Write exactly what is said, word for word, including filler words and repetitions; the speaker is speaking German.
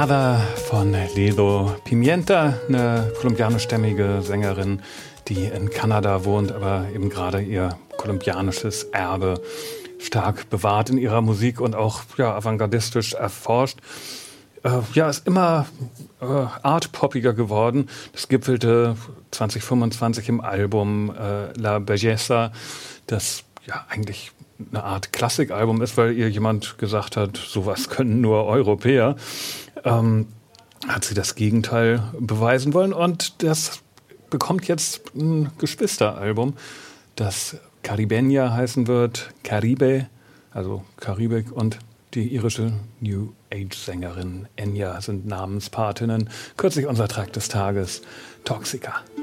Ada von Lilo Pimienta, eine kolumbianischstämmige Sängerin, die in Kanada wohnt, aber eben gerade ihr kolumbianisches Erbe stark bewahrt in ihrer Musik und auch ja, avantgardistisch erforscht. Äh, ja, ist immer äh, artpoppiger geworden. Das gipfelte zwanzig fünfundzwanzig im Album äh, La Belleza, das ja eigentlich eine Art Klassikalbum ist, weil ihr jemand gesagt hat, sowas können nur Europäer. Ähm, hat sie das Gegenteil beweisen wollen und das bekommt jetzt ein Geschwisteralbum, das Caribeña heißen wird, Caribe, also Karibik, und die irische New Age-Sängerin Enya sind Namenspatinnen. Kürzlich unser Track des Tages, Toxica.